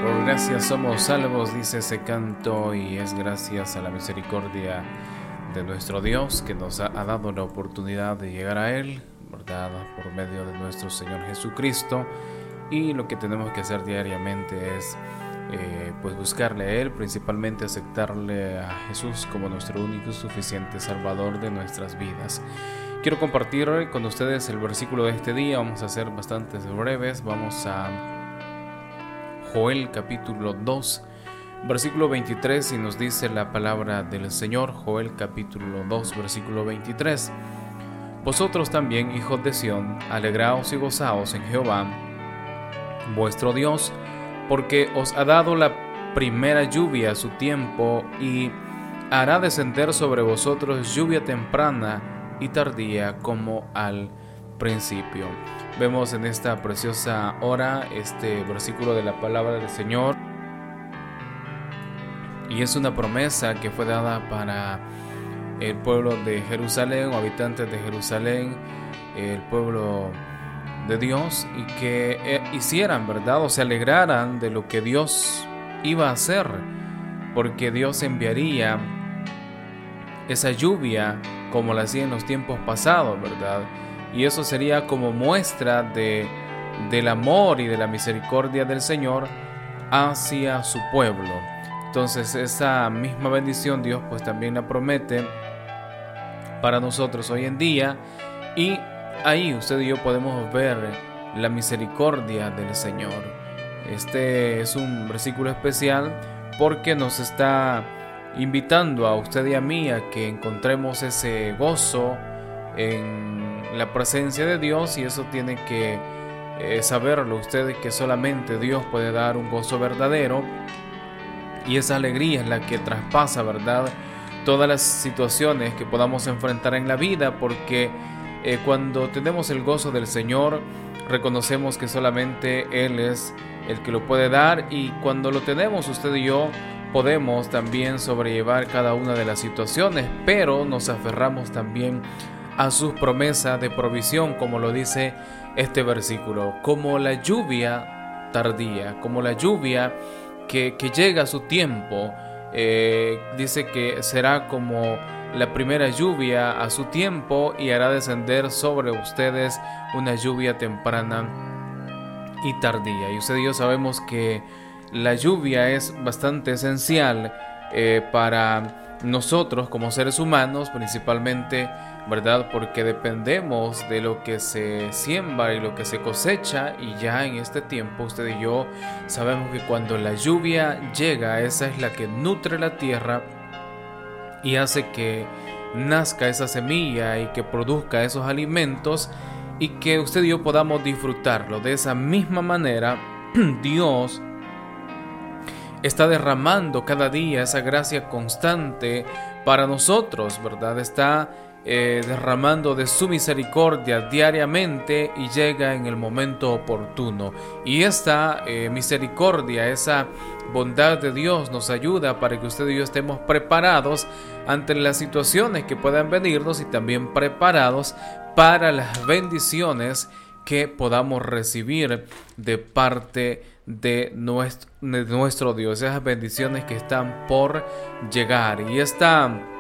Por gracia somos salvos, dice ese canto, y es gracias a la misericordia de nuestro Dios que nos ha dado la oportunidad de llegar a Él, ¿verdad? Por medio de nuestro Señor Jesucristo. Y lo que tenemos que hacer diariamente es pues buscarle a Él, principalmente aceptarle a Jesús como nuestro único y suficiente Salvador de nuestras vidas. Quiero compartir con ustedes el versículo de este día. Vamos a ser bastante breves. Vamos a Joel capítulo 2, versículo 23, y nos dice la palabra del Señor. Joel capítulo 2, versículo 23. Vosotros también, hijos de Sión, alegraos y gozaos en Jehová, vuestro Dios, porque os ha dado la primera lluvia a su tiempo, y hará descender sobre vosotros lluvia temprana y tardía como al principio. Vemos en esta preciosa hora este versículo de la palabra del Señor, y es una promesa que fue dada para el pueblo de Jerusalén, o habitantes de Jerusalén, el pueblo de Dios, y que hicieran, ¿verdad?, o se alegraran de lo que Dios iba a hacer, porque Dios enviaría esa lluvia como la hacía en los tiempos pasados, ¿verdad? Y eso sería como muestra del amor y de la misericordia del Señor hacia su pueblo. Entonces esa misma bendición Dios pues también la promete para nosotros hoy en día, y ahí usted y yo podemos ver la misericordia del Señor. Este es un versículo especial porque nos está invitando a usted y a mí a que encontremos ese gozo en la presencia de Dios, y eso tiene que saberlo usted, que solamente Dios puede dar un gozo verdadero, y esa alegría es la que traspasa, ¿verdad?, todas las situaciones que podamos enfrentar en la vida, porque cuando tenemos el gozo del Señor, reconocemos que solamente Él es el que lo puede dar, y cuando lo tenemos usted y yo, podemos también sobrellevar cada una de las situaciones, pero nos aferramos también a sus promesas de provisión, como lo dice este versículo, como la lluvia tardía, como la lluvia que llega a su tiempo. Dice que será como la primera lluvia a su tiempo, y hará descender sobre ustedes una lluvia temprana y tardía. Y usted y yo sabemos que la lluvia es bastante esencial para nosotros como seres humanos, principalmente, ¿verdad?, porque dependemos de lo que se siembra y lo que se cosecha, y ya en este tiempo usted y yo sabemos que cuando la lluvia llega, esa es la que nutre la tierra y hace que nazca esa semilla y que produzca esos alimentos, y que usted y yo podamos disfrutarlo. De esa misma manera, Dios está derramando cada día esa gracia constante para nosotros, ¿verdad? Está derramando de su misericordia diariamente, y llega en el momento oportuno. Y esta misericordia, esa bondad de Dios nos ayuda para que usted y yo estemos preparados ante las situaciones que puedan venirnos, y también preparados para las bendiciones que podamos recibir de parte de nuestro Dios, esas bendiciones que están por llegar. Y esta